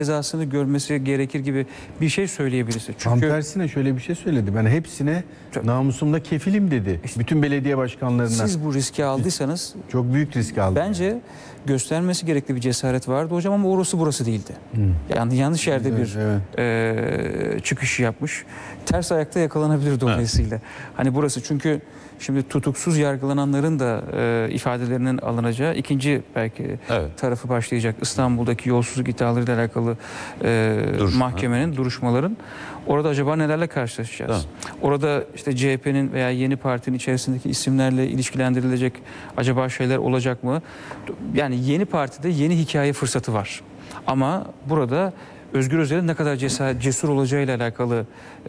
cezasını görmesi gerekir gibi bir şey söyleyebilirsin. Tam Çünkü tersine şöyle bir şey söyledi. Ben hepsine namusumda kefilim dedi. Bütün belediye başkanlarına. siz bu riski aldıysanız Çok büyük risk aldı. bence göstermesi gerekli bir cesaret vardı hocam ama orası burası değildi. Yani yanlış yerde bir çıkış yapmış. Ters ayakta yakalanabilir dolayısıyla. Hani burası çünkü şimdi tutuksuz yargılananların da ifadelerinin alınacağı ikinci belki tarafı başlayacak. İstanbul'daki yolsuzluk iddialarıyla alakalı mahkemenin, duruşmaların. Orada acaba nelerle karşılaşacağız? Orada işte CHP'nin veya yeni partinin içerisindeki isimlerle ilişkilendirilecek acaba şeyler olacak mı? Yani yeni partide yeni hikaye fırsatı var. Ama burada Özgür Özel'in ne kadar cesur olacağıyla alakalı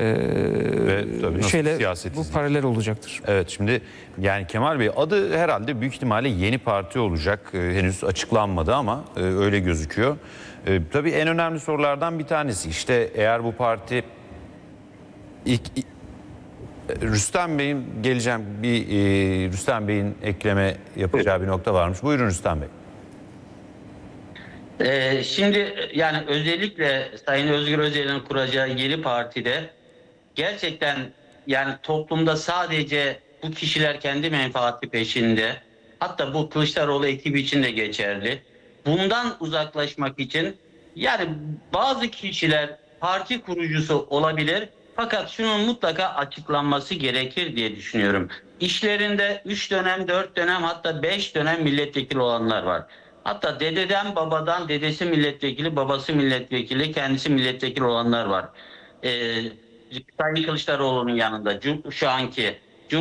şeyle bu paralel olacaktır. Evet, şimdi yani Kemal Bey adı herhalde büyük ihtimalle yeni parti olacak. Henüz açıklanmadı ama öyle gözüküyor. Tabii en önemli sorulardan bir tanesi işte eğer bu parti Rüstem Bey'in Rüstem Bey'in ekleme yapacağı bir nokta varmış. Buyurun Rüstem Bey. Şimdi yani özellikle Sayın Özgür Özel'in kuracağı yeni partide gerçekten yani toplumda sadece bu kişiler kendi menfaati peşinde, hatta bu Kılıçdaroğlu ekibi için de geçerli. Bundan uzaklaşmak için yani bazı kişiler parti kurucusu olabilir fakat şunun mutlaka açıklanması gerekir diye düşünüyorum. İşlerinde 3 dönem, 4 dönem hatta 5 dönem milletvekili olanlar var. Hatta dededen babadan dedesi milletvekili, babası milletvekili, kendisi milletvekili olanlar var. Sayın Kılıçdaroğlu'nun yanında şu anki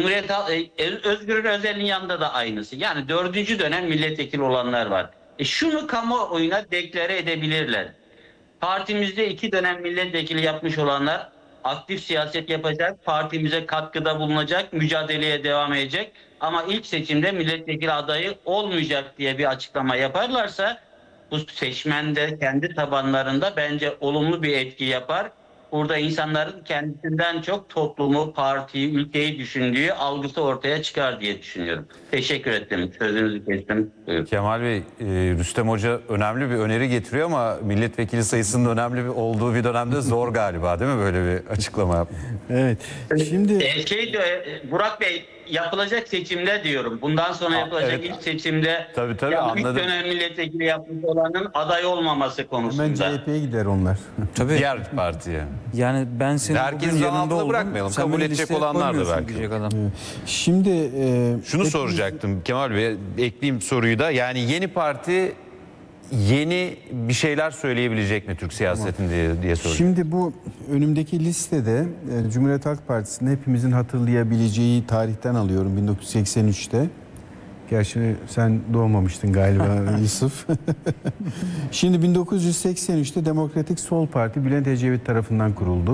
Özgür Özel'in yanında da aynısı. Yani 4. dönem milletvekili olanlar var. Şunu kamuoyuna deklare edebilirler. Partimizde 2 dönem milletvekili yapmış olanlar aktif siyaset yapacak, partimize katkıda bulunacak, mücadeleye devam edecek. Ama ilk seçimde milletvekili adayı olmayacak diye bir açıklama yaparlarsa bu seçmende kendi tabanlarında bence olumlu bir etki yapar. Burada insanların kendisinden çok toplumu, partiyi, ülkeyi düşündüğü algısı ortaya çıkar diye düşünüyorum. Teşekkür ederim. Sözünüzü kestim. Buyurun. Kemal Bey, Rüstem Hoca önemli bir öneri getiriyor ama milletvekili sayısının önemli olduğu bir dönemde zor galiba değil mi böyle bir açıklama yapmak? Evet. Şimdi Burak Bey yapılacak seçimde diyorum. Bundan sonra yapılacak ilk seçimde tabii anladım. ilk dönem milletvekili yapmış olanın aday olmaması konusunda. hemen CHP'ye gider onlar. Tabii. Diğer partiye. Yani ben senin Herkes bugün yanında oldum. bırakmayalım. Sen Kabul beni edecek listeye olanlar da koymuyorsun belki. diyecek adam. Şimdi Şunu soracaktım Kemal Bey, ekleyeyim soruyu da. Yani yeni parti yeni bir şeyler söyleyebilecek mi Türk siyasetinde diye soracağım. Şimdi bu önümdeki listede Cumhuriyet Halk Partisi'nin hepimizin hatırlayabileceği tarihten alıyorum 1983'te. Gerçi sen doğmamıştın galiba Yusuf. Şimdi 1983'te Demokratik Sol Parti Bülent Ecevit tarafından kuruldu.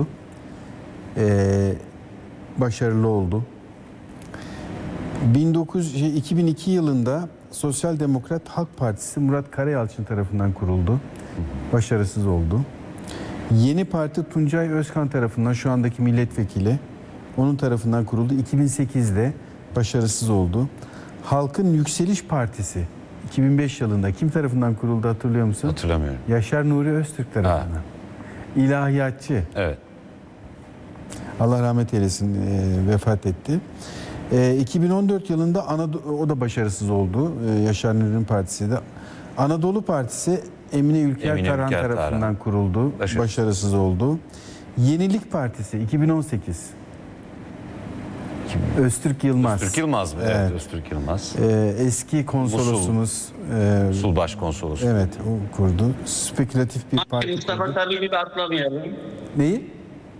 Başarılı oldu. 2002 yılında Sosyal Demokrat Halk Partisi Murat Karayalçın tarafından kuruldu. Başarısız oldu. Yeni Parti Tuncay Özkan tarafından şu andaki milletvekili onun tarafından kuruldu. 2008'de başarısız oldu. Halkın Yükseliş Partisi 2005 yılında kim tarafından kuruldu hatırlıyor musun? Hatırlamıyorum. Yaşar Nuri Öztürk tarafından. İlahiyatçı. Evet. Allah rahmet eylesin, vefat etti. 2014 yılında o da başarısız oldu. Yaşar Nuri'nin partisi de. Anadolu Partisi Emine Ülker Tarhan tarafından kuruldu. Başarısız oldu. Yenilik Partisi 2018. Öztürk Yılmaz. Öztürk Yılmaz mı? Evet, Öztürk Yılmaz. Eski konsolosumuz. Musul Başkonsolosu. Evet, o kurdu. Spekülatif bir parti Mustafa kurdu. Sarıgül'ü atlamayalım. Neyi?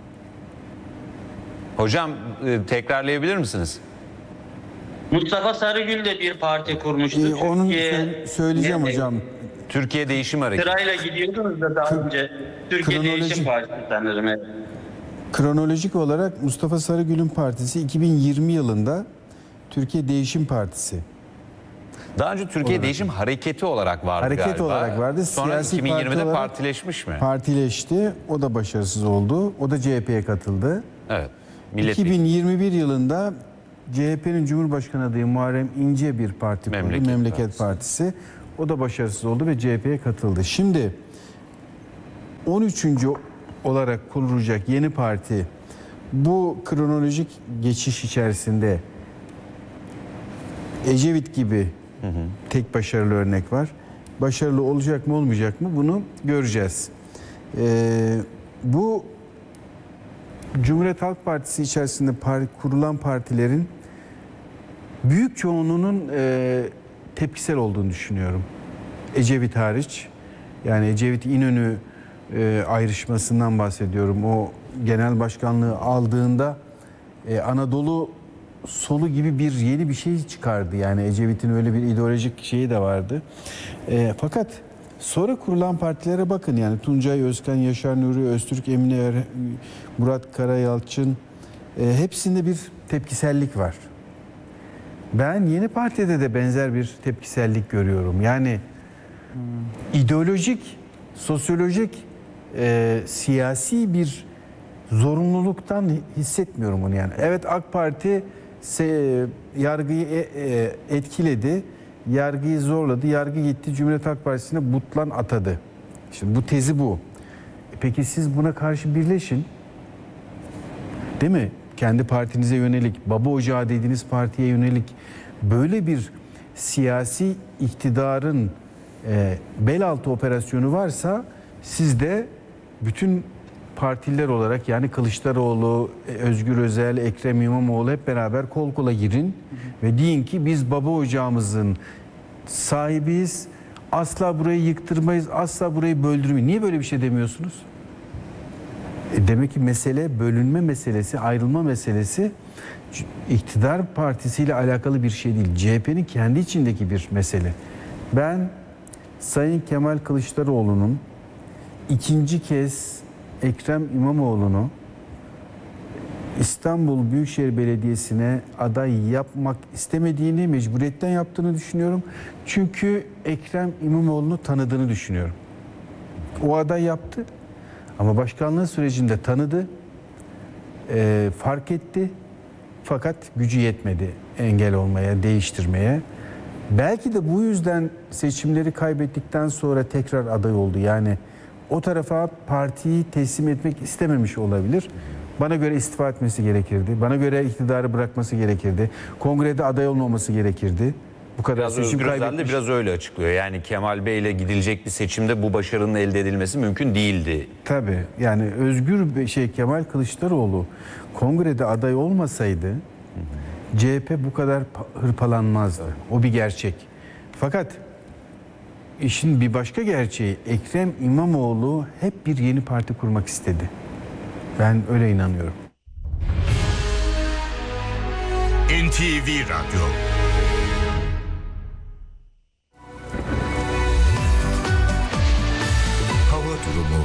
Hocam tekrarlayabilir misiniz? Mustafa Sarıgül de bir parti kurmuştu. Onu söyleyeceğim hocam. Türkiye Değişim Hareketi. Sırayla gidiyordunuz da daha önce. Türkiye Değişim Partisi sanırım. Evet. Kronolojik olarak Mustafa Sarıgül'ün partisi 2020 yılında Türkiye Değişim Partisi. Daha önce Türkiye Değişim Hareketi olarak vardı Hareket galiba. olarak vardı. Sonra Siyasi 2020'de parti olarak partileşmiş mi? Partileşti. O da başarısız oldu. O da CHP'ye katıldı. Evet. 2021 yılında CHP'nin Cumhurbaşkanı adayı Muharrem İnce bir parti kurdu. Memleket Partisi. O da başarısız oldu ve CHP'ye katıldı. Şimdi 13. olarak kurulacak yeni parti bu kronolojik geçiş içerisinde Ecevit gibi tek başarılı örnek var. Başarılı olacak mı olmayacak mı bunu göreceğiz. Bu Cumhuriyet Halk Partisi içerisinde kurulan partilerin büyük çoğunluğunun tepkisel olduğunu düşünüyorum. Ecevit hariç. Yani Ecevit-İnönü ayrışmasından bahsediyorum. O genel başkanlığı aldığında Anadolu solu gibi yeni bir şey çıkardı. Yani Ecevit'in öyle bir ideolojik şeyi de vardı. Fakat sonra kurulan partilere bakın, yani Tuncay Özkan, Yaşar Nuri Öztürk, Emine Murat Karayalçın, hepsinde bir tepkisellik var. Ben yeni partide de benzer bir tepkisellik görüyorum. Yani ideolojik, sosyolojik, siyasi bir zorunluluktan hissetmiyorum onu yani. Evet, AK Parti yargıyı etkiledi, yargıyı zorladı, yargı gitti Cumhuriyet Halk Partisi'ne butlan atadı. Şimdi bu tezi bu. Peki siz buna karşı birleşin. Değil mi? Kendi partinize yönelik, baba ocağı dediğiniz partiye yönelik böyle bir siyasi iktidarın bel altı operasyonu varsa siz de bütün partiler olarak, yani Kılıçdaroğlu, Özgür Özel, Ekrem İmamoğlu hep beraber kol kola girin ve deyin ki biz baba ocağımızın sahibiyiz. Asla burayı yıktırmayız, asla burayı böldürmeyiz. Niye böyle bir şey demiyorsunuz? Demek ki mesele bölünme meselesi, ayrılma meselesi iktidar partisiyle alakalı bir şey değil. CHP'nin kendi içindeki bir mesele. Ben Sayın Kemal Kılıçdaroğlu'nun ikinci kez Ekrem İmamoğlu'nu İstanbul Büyükşehir Belediyesi'ne aday yapmak istemediğini, mecburiyetten yaptığını düşünüyorum. Çünkü Ekrem İmamoğlu'nu tanıdığını düşünüyorum. O aday yaptı ama başkanlığı sürecinde tanıdı, fark etti. Fakat gücü yetmedi engel olmaya, değiştirmeye. Belki de bu yüzden seçimleri kaybettikten sonra tekrar aday oldu. Yani o tarafa partiyi teslim etmek istememiş olabilir. Bana göre istifa etmesi gerekirdi. Bana göre iktidarı bırakması gerekirdi. Kongrede aday olmaması gerekirdi. Bu kadar biraz seçim kaybetmiş. kaybetmiş. De biraz öyle açıklıyor. Yani Kemal Bey ile gidilecek bir seçimde bu başarının elde edilmesi mümkün değildi. Tabii. Yani Kemal Kılıçdaroğlu kongrede aday olmasaydı CHP bu kadar hırpalanmazdı. O bir gerçek. Fakat işin bir başka gerçeği, Ekrem İmamoğlu hep bir yeni parti kurmak istedi. Ben öyle inanıyorum. NTV Radyo. Hava durumu.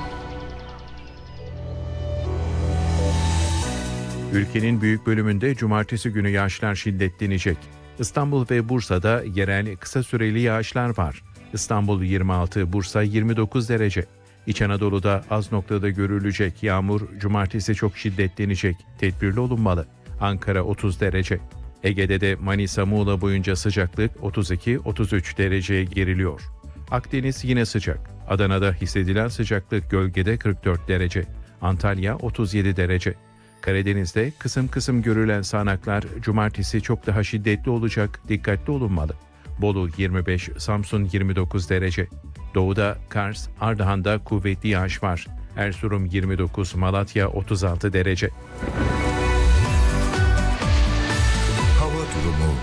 Ülkenin büyük bölümünde cumartesi günü yağışlar şiddetlenecek. İstanbul ve Bursa'da yerel kısa süreli yağışlar var. İstanbul 26, Bursa 29 derece. İç Anadolu'da az noktada görülecek yağmur cumartesi çok şiddetlenecek. Tedbirli olunmalı. Ankara 30 derece. Ege'de de Manisa, Muğla boyunca sıcaklık 32-33 dereceye geriliyor. Akdeniz yine sıcak. Adana'da hissedilen sıcaklık gölgede 44 derece. Antalya 37 derece. Karadeniz'de kısım kısım görülen sağanaklar cumartesi çok daha şiddetli olacak, dikkatli olunmalı. Bolu 25, Samsun 29 derece. Doğuda Kars, Ardahan'da kuvvetli yağış var. Erzurum 29, Malatya 36 derece. Hava durumu.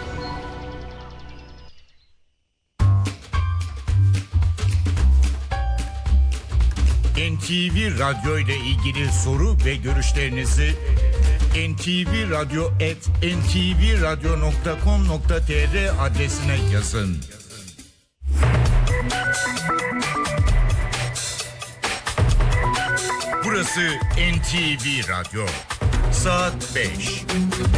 NTV Radyo ile ilgili soru ve görüşlerinizi ntvradio@ntvradio.com.tr adresine yazın. Burası NTV Radyo. Saat 5.